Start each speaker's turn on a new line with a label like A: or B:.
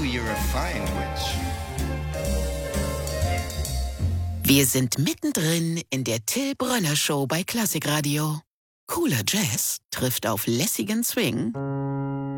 A: you're a fine witch.
B: Wir sind mittendrin in der Till Brönner Show bei Klassikradio. Cooler Jazz trifft auf lässigen Swing.